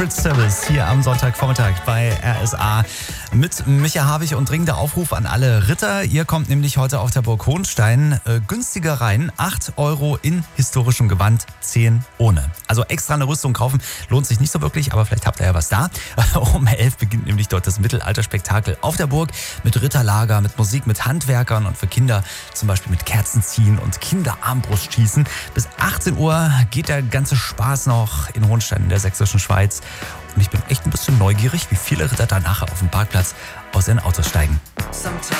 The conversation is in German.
Secret Service hier am Sonntagvormittag bei RSA mit Micha Havig und dringender Aufruf an alle Ritter. Ihr kommt nämlich heute auf der Burg Hohnstein günstiger rein. 8 € in historischem Gewand, 10 ohne. Also extra eine Rüstung kaufen lohnt sich nicht so wirklich, aber vielleicht habt ihr ja was da. Um 11 beginnt nämlich dort das Mittelalterspektakel auf der Burg mit Ritterlager, mit Musik, mit Handwerkern und für Kinder zum Beispiel mit Kerzen ziehen und Kinderarmbrustschießen. Bis 18 Uhr geht der ganze Spaß noch in Hohnstein in der sächsischen Schweiz. Und ich bin echt ein bisschen neugierig, wie viele Ritter danach auf dem Parkplatz aus ihren Autos steigen.